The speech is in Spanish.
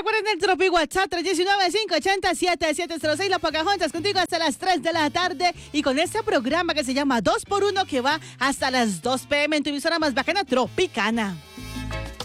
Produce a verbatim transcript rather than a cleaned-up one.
Recuerden el Tropi WhatsApp tres uno nueve, cinco ocho cero, siete siete cero seis. La Pocahontas contigo hasta las tres de la tarde. Y con este programa que se llama dos por uno que va hasta las dos pe eme en tu emisora más bacana, Tropicana.